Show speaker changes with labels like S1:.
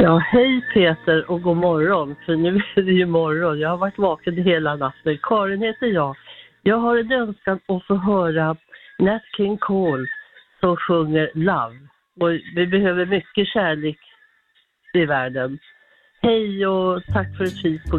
S1: Ja, hej Peter och god morgon. För nu är det ju morgon. Jag har varit vaken hela natten. Karin heter jag. Jag har en önskan att få höra Nat King Cole som sjunger Love. Och vi behöver mycket kärlek i världen. Hej och tack för ett fint program.